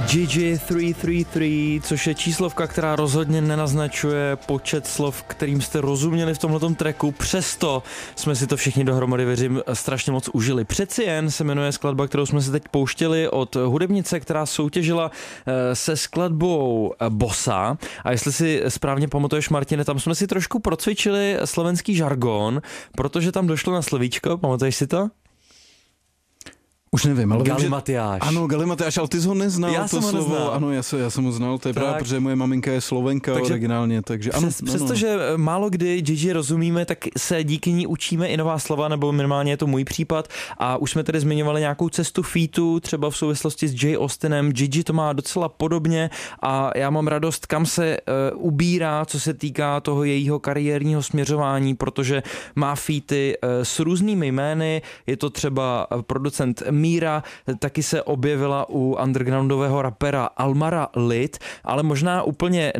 Gigi 333, což je číslovka, která rozhodně nenaznačuje počet slov, kterým jste rozuměli v tomhletom tracku, přesto jsme si to všichni dohromady, věřím, strašně moc užili. Přeci jen se jmenuje skladba, kterou jsme si teď pouštěli od hudebnice, která soutěžila se skladbou Bossa, a jestli si správně pamatuješ, Martine, tam jsme si trošku procvičili slovenský žargon, protože tam došlo na slovíčko, pamatuješ si to? Už nevím, ale Galimatiáš. Ano, Galimatiáš, ale ty jsi ho neznal, já to slovo. Neznal. Ano, já jsem ho znal, to je právě, protože moje maminka je Slovenka originálně, takže ano. Přestože málo kdy Gigi rozumíme, tak se díky ní učíme i nová slova, nebo minimálně je to můj případ, a už jsme tedy zmiňovali nějakou cestu featu, třeba v souvislosti s Jay Austinem. Gigi to má docela podobně a já mám radost, kam se ubírá, co se týká toho jejího kariérního směřování, protože má featy s různými jmény, je to třeba producent Míra, taky se objevila u undergroundového rapera Almara Lid, ale možná úplně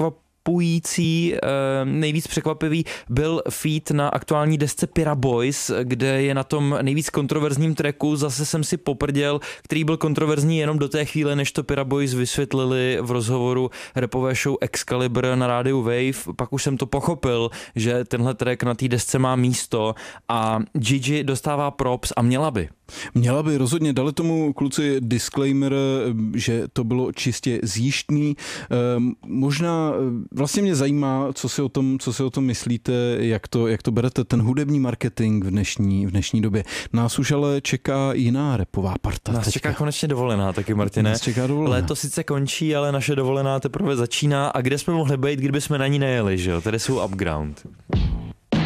nejvíc překvapivý byl feat na aktuální desce Pira Boys, kde je na tom nejvíc kontroverzním tracku Zase jsem si poprděl, který byl kontroverzní jenom do té chvíle, než to Pira Boys vysvětlili v rozhovoru rapové show Excalibur na rádiu Wave. Pak už jsem to pochopil, že tenhle track na té desce má místo a Gigi dostává props a měla by. Měla by, rozhodně. Dali tomu kluci disclaimer, že to bylo čistě zjištný. Možná vlastně mě zajímá, co si o tom myslíte, jak to berete, ten hudební marketing v dnešní době. Nás už ale čeká jiná rapová parta. Nás čeká konečně dovolená taky, Martine. Nás čeká dovolená. Léto sice končí, ale naše dovolená teprve začíná, a kde jsme mohli být, kdyby jsme na ní nejeli, že jo? Tady jsou Upground.